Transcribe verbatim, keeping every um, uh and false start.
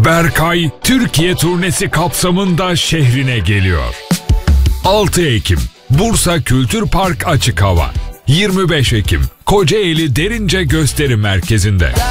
Berkay, Türkiye turnesi kapsamında şehrine geliyor. altı Ekim, Bursa Kültür Park Açık Hava. yirmi beş Ekim, Kocaeli Derince Gösteri Merkezi'nde.